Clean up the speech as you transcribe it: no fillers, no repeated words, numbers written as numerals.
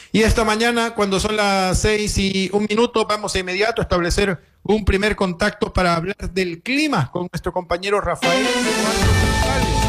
Y esta mañana, cuando son las 6:01, vamos de inmediato a establecer un primer contacto para hablar del clima con nuestro compañero Rafael Eduardo González.